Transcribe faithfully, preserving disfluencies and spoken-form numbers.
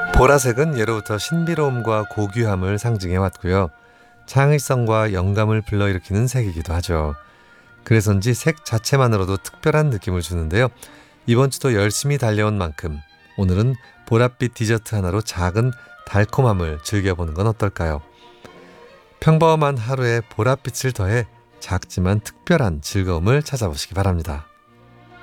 보라색은 예로부터 신비로움과 고귀함을 상징해 왔고요. 창의성과 영감을 불러일으키는 색이기도 하죠. 그래서인지 색 자체만으로도 특별한 느낌을 주는데요. 이번 주도 열심히 달려온 만큼 오늘은 보랏빛 디저트 하나로 작은 달콤함을 즐겨보는 건 어떨까요? 평범한 하루에 보랏빛을 더해 작지만 특별한 즐거움을 찾아보시기 바랍니다.